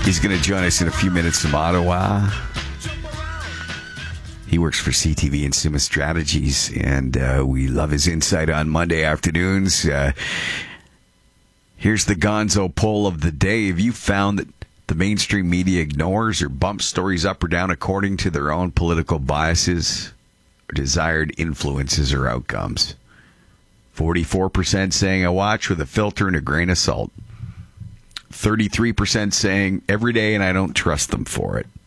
He's going to join us in a few minutes from Ottawa. He works for CTV and Summa Strategies, and we love his insight on Monday afternoons. Here's the Gonzo poll of the day. Have you found that the mainstream media ignores or bumps stories up or down according to their own political biases or desired influences or outcomes? 44% saying I watch with a filter and a grain of salt. 33% saying every day and I don't trust them for it.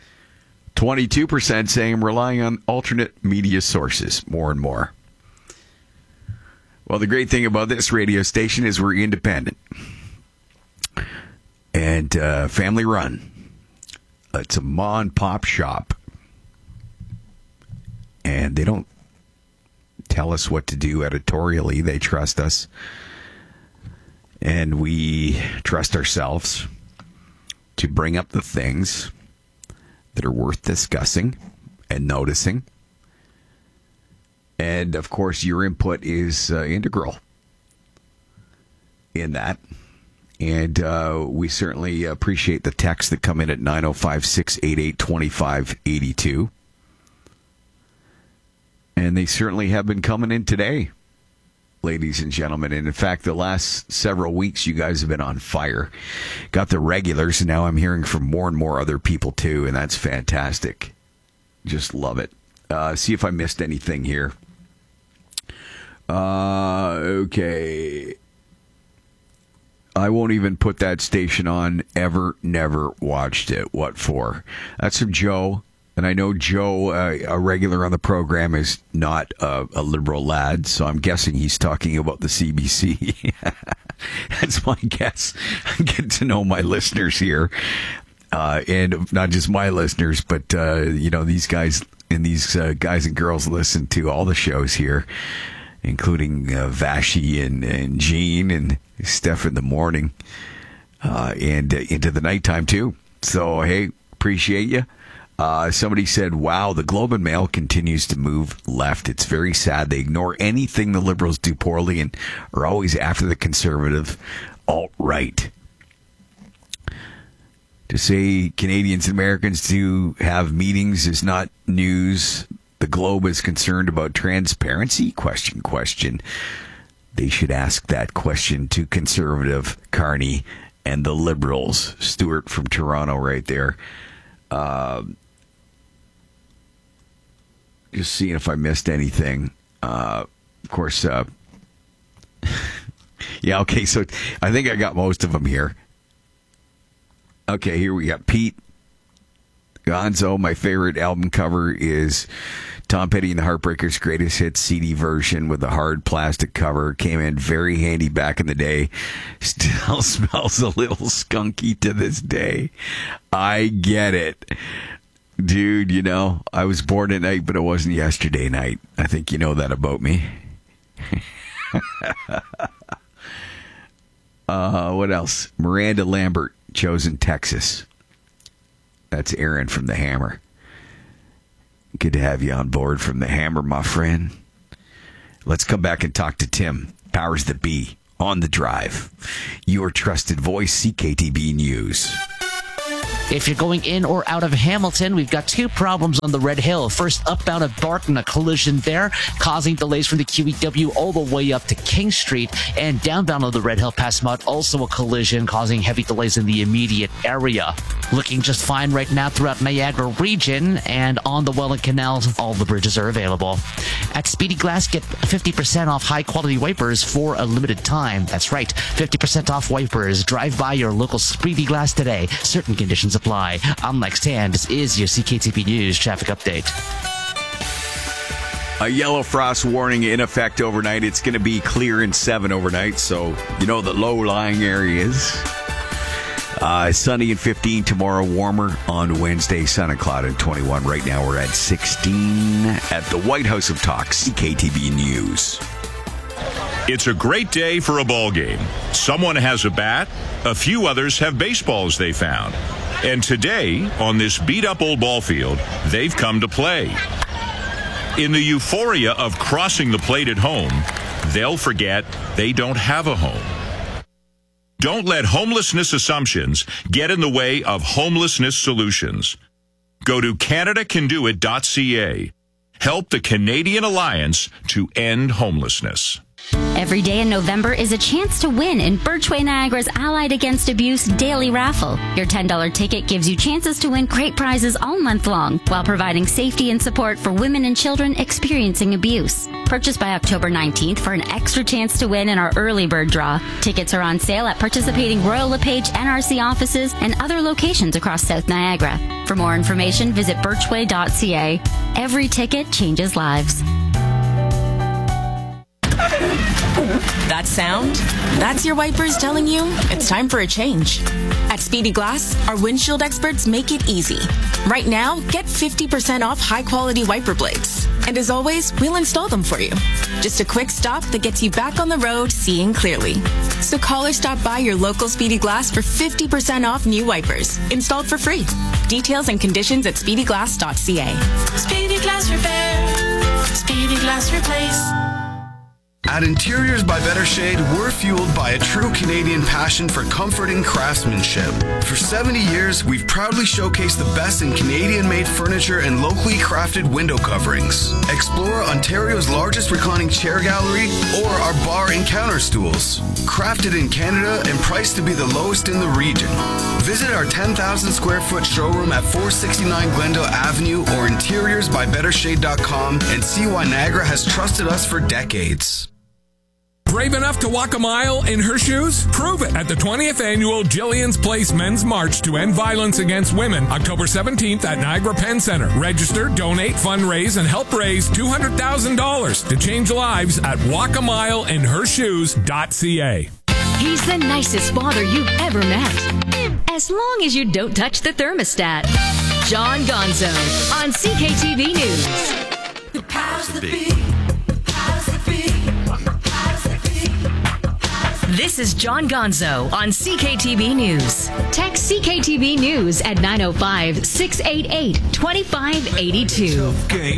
22% saying I'm relying on alternate media sources more and more. Well, the great thing about this radio station is we're independent and family run. It's a ma and pop shop, and they don't tell us what to do editorially. They trust us, and we trust ourselves to bring up the things that are worth discussing and noticing. And, of course, your input is integral in that. And we certainly appreciate the texts that come in at 905-688-2582. And they certainly have been coming in today, ladies and gentlemen. And, in fact, the last several weeks, you guys have been on fire. Got the regulars, and now I'm hearing from more and more other people, too, and that's fantastic. Just love it. See if I missed anything here. Okay. I won't even put that station on. Ever, never watched it. What for? That's from Joe. And I know Joe, a regular on the program, is not a liberal lad, so I'm guessing he's talking about the CBC. That's my guess. I'm getting to know my listeners here. And not just my listeners, but, these guys and these guys and girls listen to all the shows here, including Vashi and Gene and Steph in the morning and into the nighttime, too. So, hey, appreciate you. Somebody said, wow, the Globe and Mail continues to move left. It's very sad. They ignore anything the Liberals do poorly and are always after the conservative alt-right. To say Canadians and Americans do have meetings is not news. The Globe is concerned about transparency? Question. They should ask that question to Conservative, Carney, and the Liberals. Stuart from Toronto right there. Just seeing if I missed anything. Of course, yeah, okay, so I think I got most of them here. Okay, here we got Pete Gonzo. My favorite album cover is Tom Petty and the Heartbreakers' Greatest Hits CD version with the hard plastic cover. Came in very handy back in the day. Still smells a little skunky to this day. I get it. Dude, I was born at night, but it wasn't yesterday night. I think you know that about me. What else? Miranda Lambert, chosen Texas. That's Aaron from the Hammer. Good to have you on board from the Hammer, my friend. Let's come back and talk to Tim, Powers That Be, on the drive. Your trusted voice, CKTB News. If you're going in or out of Hamilton, we've got two problems on the Red Hill. First, upbound at Barton, a collision there, causing delays from the QEW all the way up to King Street. And downbound of the Red Hill past Mott, also a collision, causing heavy delays in the immediate area. Looking just fine right now throughout Niagara region, and on the Welland Canal, all the bridges are available. At Speedy Glass, get 50% off high-quality wipers for a limited time. That's right, 50% off wipers. Drive by your local Speedy Glass today. Certain conditions apply. I'm Lex Tan. This is your CKTP News traffic update. A yellow frost warning in effect overnight. It's going to be clear in 7 overnight, so you know the low-lying areas. Sunny and 15 tomorrow, warmer on Wednesday, sun and cloud and 21. Right now we're at 16 at the White House of Talk, CKTB News. It's a great day for a ball game. Someone has a bat, a few others have baseballs they found. And today, on this beat-up old ball field, they've come to play. In the euphoria of crossing the plate at home, they'll forget they don't have a home. Don't let homelessness assumptions get in the way of homelessness solutions. Go to CanadaCanDoIt.ca. Help the Canadian Alliance to end homelessness. Every day in November is a chance to win in Birchway Niagara's Allied Against Abuse Daily Raffle. Your $10 ticket gives you chances to win great prizes all month long while providing safety and support for women and children experiencing abuse. Purchase by October 19th for an extra chance to win in our early bird draw. Tickets are on sale at participating Royal LePage NRC offices and other locations across South Niagara. For more information, visit birchway.ca. Every ticket changes lives. That sound? That's your wipers telling you it's time for a change. At Speedy Glass, our windshield experts make it easy. Right now, get 50% off high-quality wiper blades. And as always, we'll install them for you. Just a quick stop that gets you back on the road seeing clearly. So call or stop by your local Speedy Glass for 50% off new wipers, installed for free. Details and conditions at speedyglass.ca. Speedy Glass Repair. Speedy Glass Replace. At Interiors by Better Shade, we're fueled by a true Canadian passion for comfort and craftsmanship. For 70 years, we've proudly showcased the best in Canadian-made furniture and locally crafted window coverings. Explore Ontario's largest reclining chair gallery or our bar and counter stools. Crafted in Canada and priced to be the lowest in the region. Visit our 10,000 square foot showroom at 469 Glendale Avenue or interiorsbybettershade.com and see why Niagara has trusted us for decades. Brave enough to walk a mile in her shoes? Prove it at the 20th Annual Jillian's Place Men's March to End Violence Against Women, October 17th at Niagara Penn Center. Register, donate, fundraise, and help raise $200,000 to change lives at walkamileinhershoes.ca. He's the nicest father you've ever met. As long as you don't touch the thermostat. John Gonzo on CKTV News. The powers that be. This is John Gonzo on CKTV News. Text CKTV News at 905-688-2582.